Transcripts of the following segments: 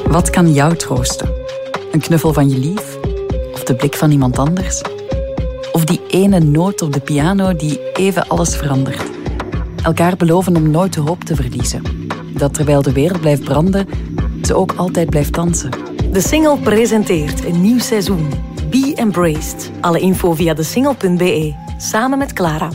Wat kan jou troosten? Een knuffel van je lief? Of de blik van iemand anders? Of die ene noot op de piano die even alles verandert? Elkaar beloven om nooit de hoop te verliezen. Dat terwijl de wereld blijft branden, ze ook altijd blijft dansen. De Singel presenteert een nieuw seizoen. Be Embraced. Alle info via desingel.be. Samen met Clara.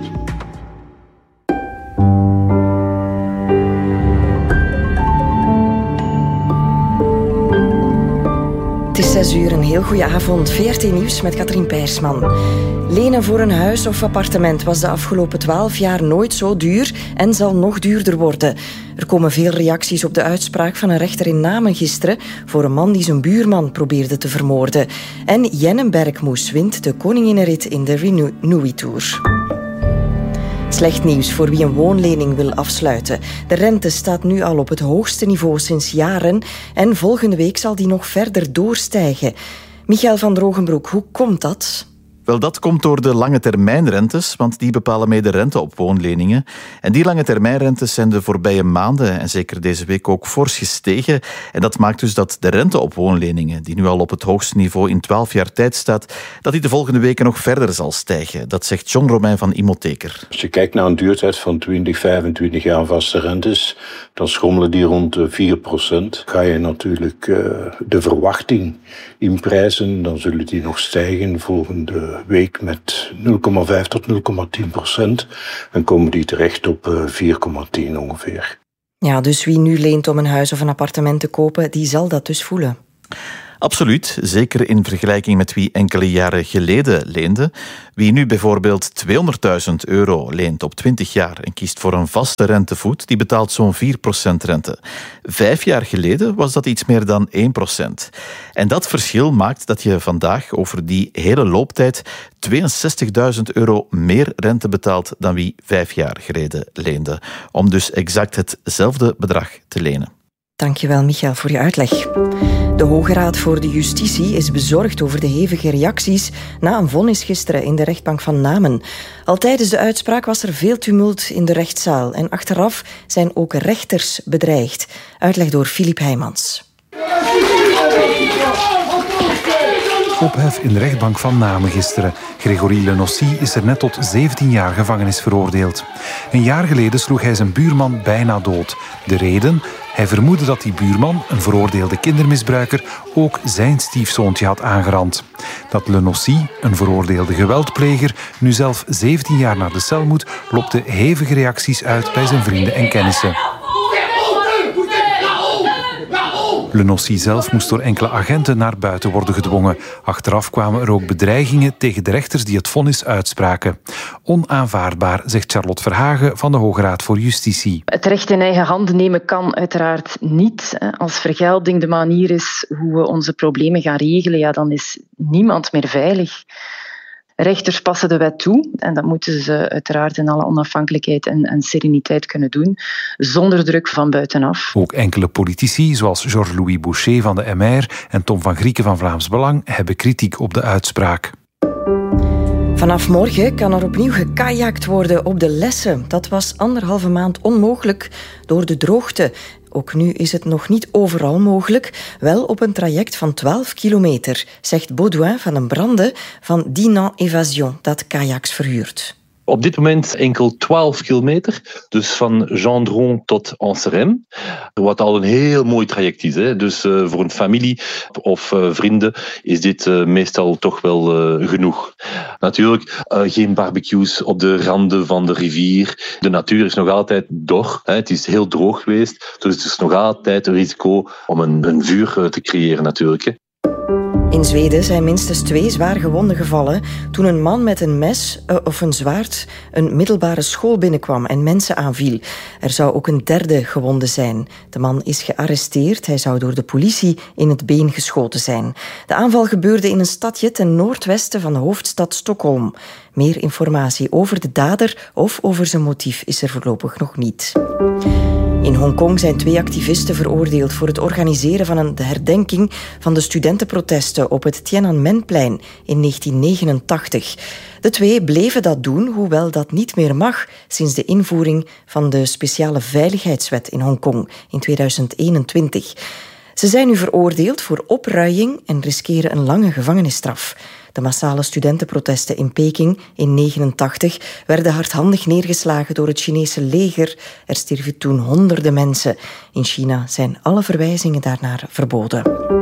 Het is 6 uur, een heel goede avond. VRT Nieuws met Katrien Pijersman. Lenen voor een huis of appartement was de afgelopen 12 jaar nooit zo duur en zal nog duurder worden. Er komen veel reacties op de uitspraak van een rechter in Namen gisteren voor een man die zijn buurman probeerde te vermoorden. En Jenne Bergmoes wint de koninginnenrit in de Renewy Tour. Slecht nieuws voor wie een woonlening wil afsluiten. De rente staat nu al op het hoogste niveau sinds jaren en volgende week zal die nog verder doorstijgen. Michael van Drogenbroek, hoe komt dat? Wel, dat komt door de lange termijnrentes, want die bepalen mee de rente op woonleningen. En die lange termijnrentes zijn de voorbije maanden en zeker deze week ook fors gestegen. En dat maakt dus dat de rente op woonleningen, die nu al op het hoogste niveau in 12 jaar tijd staat, dat die de volgende weken nog verder zal stijgen. Dat zegt John Romein van Imotheker. Als je kijkt naar een duurtijd van 20, 25 jaar vaste rentes, dan schommelen die rond 4%. Ga je natuurlijk de verwachting inprijzen, dan zullen die nog stijgen volgende week met 0,5 tot 0,10%. En komen die terecht op 4,10 ongeveer. Ja, dus wie nu leent om een huis of een appartement te kopen, die zal dat dus voelen. Absoluut, zeker in vergelijking met wie enkele jaren geleden leende. Wie nu bijvoorbeeld €200.000 leent op 20 jaar en kiest voor een vaste rentevoet, die betaalt zo'n 4% rente. 5 jaar geleden was dat iets meer dan 1%. En dat verschil maakt dat je vandaag over die hele looptijd €62.000 meer rente betaalt dan wie 5 jaar geleden leende. Om dus exact hetzelfde bedrag te lenen. Dankjewel, Michael, voor je uitleg. De Hoge Raad voor de Justitie is bezorgd over de hevige reacties na een vonnis gisteren in de rechtbank van Namen. Al tijdens de uitspraak was er veel tumult in de rechtszaal en achteraf zijn ook rechters bedreigd. Uitleg door Filip Heijmans. Ophef in de rechtbank van Namen gisteren. Gregory Lenocy is er net tot 17 jaar gevangenis veroordeeld. Een jaar geleden sloeg hij zijn buurman bijna dood. De reden? Hij vermoedde dat die buurman, een veroordeelde kindermisbruiker, ook zijn stiefzoontje had aangerand. Dat Lenocy, een veroordeelde geweldpleger, nu zelf 17 jaar naar de cel moet, lokte hevige reacties uit bij zijn vrienden en kennissen. Lenocy zelf moest door enkele agenten naar buiten worden gedwongen. Achteraf kwamen er ook bedreigingen tegen de rechters die het vonnis uitspraken. Onaanvaardbaar, zegt Charlotte Verhagen van de Hoge Raad voor Justitie. Het recht in eigen handen nemen kan uiteraard niet. Als vergelding de manier is hoe we onze problemen gaan regelen, ja, dan is niemand meer veilig. Rechters passen de wet toe en dat moeten ze uiteraard in alle onafhankelijkheid en sereniteit kunnen doen, zonder druk van buitenaf. Ook enkele politici, zoals Georges-Louis Boucher van de MR en Tom van Grieken van Vlaams Belang, hebben kritiek op de uitspraak. Vanaf morgen kan er opnieuw gekajakt worden op de Lesse. Dat was 1,5 maand onmogelijk door de droogte. Ook nu is het nog niet overal mogelijk, wel op een traject van 12 kilometer, zegt Baudouin van den Brande van Dinan Evasion, dat kajaks verhuurt. Op dit moment enkel 12 kilometer, dus van Gendron tot Anserem. Wat al een heel mooi traject is. Hè. Dus voor een familie of vrienden is dit meestal toch wel genoeg. Natuurlijk geen barbecues op de randen van de rivier. De natuur is nog altijd dor. Hè. Het is heel droog geweest, dus het is nog altijd een risico om een vuur te creëren natuurlijk. Hè. In Zweden zijn minstens 2 zwaar gewonden gevallen toen een man met een mes of een zwaard een middelbare school binnenkwam en mensen aanviel. Er zou ook een 3e gewonde zijn. De man is gearresteerd. Hij zou door de politie in het been geschoten zijn. De aanval gebeurde in een stadje ten noordwesten van de hoofdstad Stockholm. Meer informatie over de dader of over zijn motief is er voorlopig nog niet. In Hongkong zijn 2 activisten veroordeeld voor het organiseren van de herdenking van de studentenprotesten op het Tiananmenplein in 1989. De 2 bleven dat doen, hoewel dat niet meer mag sinds de invoering van de speciale veiligheidswet in Hongkong in 2021. Ze zijn nu veroordeeld voor opruiing en riskeren een lange gevangenisstraf. De massale studentenprotesten in Peking in 1989 werden hardhandig neergeslagen door het Chinese leger. Er stierven toen honderden mensen. In China zijn alle verwijzingen daarnaar verboden.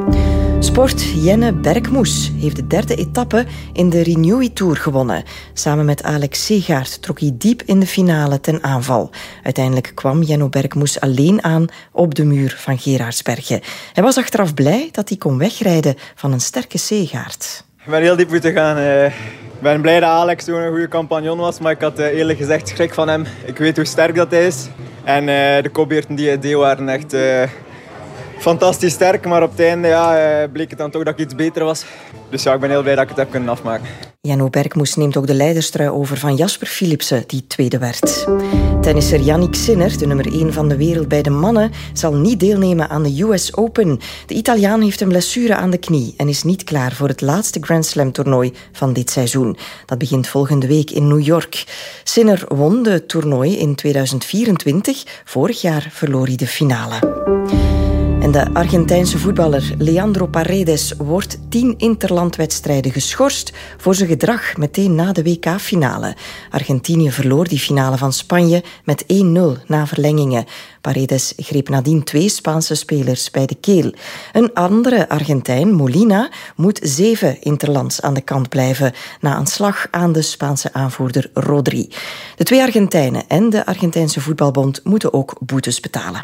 Sport. Jenne Bergmoes heeft de 3e etappe in de Renewy Tour gewonnen. Samen met Alex Segaert trok hij diep in de finale ten aanval. Uiteindelijk kwam Jenno Bergmoes alleen aan op de muur van Gerardsbergen. Hij was achteraf blij dat hij kon wegrijden van een sterke Segaert. Ik ben heel diep moeten gaan. Ik ben blij dat Alex toen een goede compagnon was, maar ik had eerlijk gezegd schrik van hem. Ik weet hoe sterk dat hij is. En de kopbeurten die hij deed waren echt fantastisch sterk, maar op het einde bleek het dan toch dat ik iets beter was. Dus ik ben heel blij dat ik het heb kunnen afmaken. Jenno Bergmoes neemt ook de leiderstrui over van Jasper Philipsen, die tweede werd. Tennisser Yannick Sinner, de nummer 1 van de wereld bij de mannen, zal niet deelnemen aan de US Open. De Italiaan heeft een blessure aan de knie en is niet klaar voor het laatste Grand Slam-toernooi van dit seizoen. Dat begint volgende week in New York. Sinner won de toernooi in 2024. Vorig jaar verloor hij de finale. En de Argentijnse voetballer Leandro Paredes wordt 10 interlandwedstrijden geschorst voor zijn gedrag meteen na de WK-finale. Argentinië verloor die finale van Spanje met 1-0 na verlengingen. Paredes greep nadien 2 Spaanse spelers bij de keel. Een andere Argentijn, Molina, moet 7 interlands aan de kant blijven na een slag aan de Spaanse aanvoerder Rodri. De 2 Argentijnen en de Argentijnse voetbalbond moeten ook boetes betalen.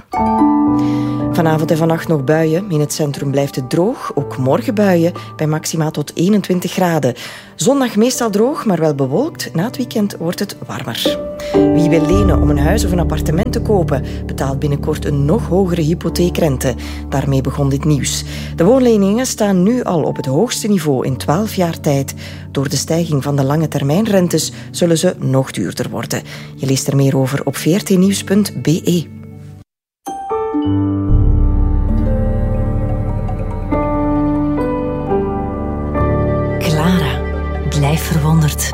Vanavond en vannacht nog buien. In het centrum blijft het droog. Ook morgen buien bij maxima tot 21 graden. Zondag meestal droog, maar wel bewolkt. Na het weekend wordt het warmer. Wie wil lenen om een huis of een appartement te kopen, betaalt binnenkort een nog hogere hypotheekrente. Daarmee begon dit nieuws. De woonleningen staan nu al op het hoogste niveau in 12 jaar tijd. Door de stijging van de lange termijnrentes zullen ze nog duurder worden. Je leest er meer over op vrtnieuws.be. Clara, blijf verwonderd.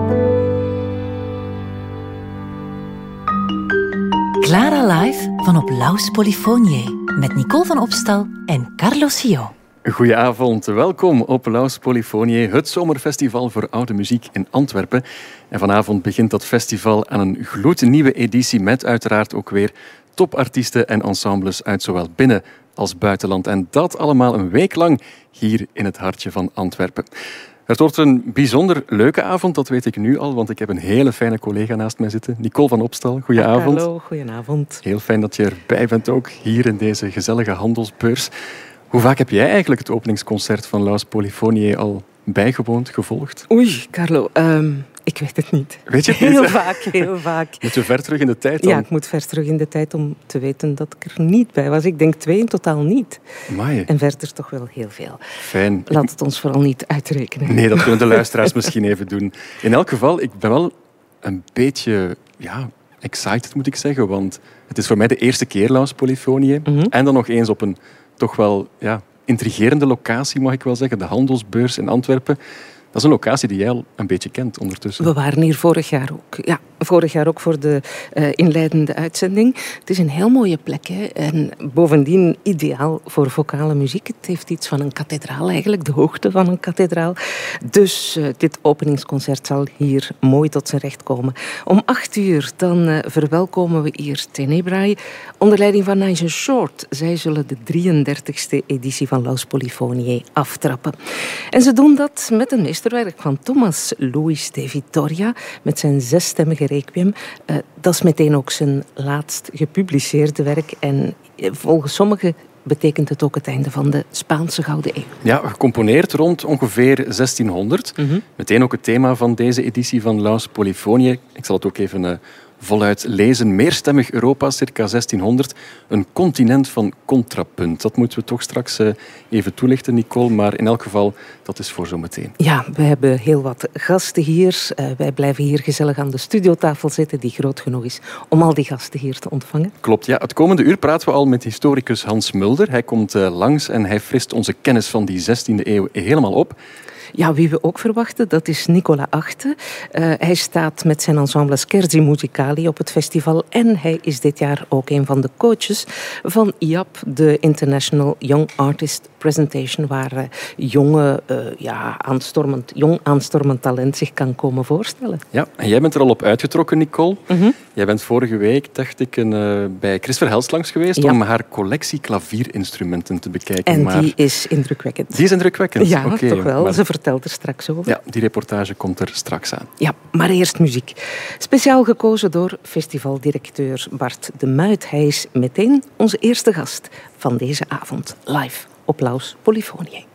Clara Live van op Laus Polyphoniae met Nicole van Opstal en Carlos Sio. Goedenavond, welkom op Laus Polyphoniae, het zomerfestival voor oude muziek in Antwerpen. En vanavond begint dat festival aan een gloednieuwe editie met uiteraard ook weer topartiesten en ensembles uit zowel binnen- als buitenland. En dat allemaal een week lang hier in het hartje van Antwerpen. Het wordt een bijzonder leuke avond, dat weet ik nu al, want ik heb een hele fijne collega naast mij zitten. Nicole van Opstal, goedenavond. Hallo, goedenavond. Heel fijn dat je erbij bent ook, hier in deze gezellige handelsbeurs. Hoe vaak heb jij eigenlijk het openingsconcert van Laus Polyphoniae al bijgewoond, gevolgd? Oei, Carlo, ik weet het niet. Weet je het niet? Heel vaak. Moet je ver terug in de tijd dan? Ja, ik moet ver terug in de tijd om te weten dat ik er niet bij was. Ik denk 2 in totaal niet. Amai. En verder toch wel heel veel. Fijn. Laat het ons vooral niet uitrekenen. Nee, dat kunnen de luisteraars misschien even doen. In elk geval, ik ben wel een beetje excited, moet ik zeggen. Want het is voor mij de eerste keer Laus Polyphoniae. En dan nog eens op een toch wel intrigerende locatie, mag ik wel zeggen. De Handelsbeurs in Antwerpen. Dat is een locatie die jij al een beetje kent ondertussen. We waren hier vorig jaar ook. Ja, vorig jaar ook voor de inleidende uitzending. Het is een heel mooie plek. Hè? En bovendien ideaal voor vocale muziek. Het heeft iets van een kathedraal eigenlijk, de hoogte van een kathedraal. Dus dit openingsconcert zal hier mooi tot zijn recht komen. Om 8:00 dan verwelkomen we hier Tenebrae onder leiding van Nigel Short. Zij zullen de 33e editie van Laus Polyphoniae aftrappen. En ze doen dat met een meesterwerk van Thomas Luis de Vitoria met zijn 6-stemmige requiem. Dat is meteen ook zijn laatst gepubliceerde werk. En volgens sommigen betekent het ook het einde van de Spaanse Gouden Eeuw. Ja, gecomponeerd rond ongeveer 1600. Meteen ook het thema van deze editie van Laus Polyphoniae. Ik zal het ook even voluit lezen. Meerstemmig Europa, circa 1600. Een continent van contrapunt. Dat moeten we toch straks even toelichten, Nicole. Maar in elk geval, dat is voor zometeen. Ja, we hebben heel wat gasten hier. Wij blijven hier gezellig aan de studiotafel zitten, die groot genoeg is om al die gasten hier te ontvangen. Klopt, ja. Het komende uur praten we al met historicus Hans Mulder. Hij komt langs en hij frist onze kennis van die 16e eeuw helemaal op. Wie we ook verwachten, dat is Nicola Achte. Hij staat met zijn ensemble Scherzi Musicali op het festival en hij is dit jaar ook een van de coaches van IAP, de International Young Artist Presentation, waar jong aanstormend talent zich kan komen voorstellen. Ja, en jij bent er al op uitgetrokken, Nicole. Mm-hmm. Jij bent vorige week, dacht ik, bij Chris Verhelst langs geweest om haar collectie klavierinstrumenten te bekijken. En die is indrukwekkend. Die is indrukwekkend? Ja, toch wel. Maar ze vertelt er straks over. Ja, die reportage komt er straks aan. Ja, maar eerst muziek. Speciaal gekozen door festivaldirecteur Bart de Muit. Hij is meteen onze eerste gast van deze avond live op Laus Polyfonie.